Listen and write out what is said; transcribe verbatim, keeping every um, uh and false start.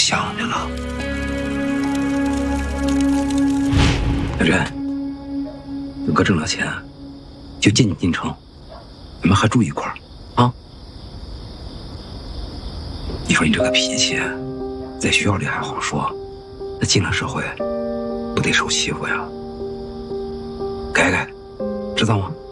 想你了。小珍，等哥挣了钱，就接你进城，你们还住一块儿啊？你说你这个脾气，在学校里还好说，那进了社会，不得受欺负呀？改改，知道吗？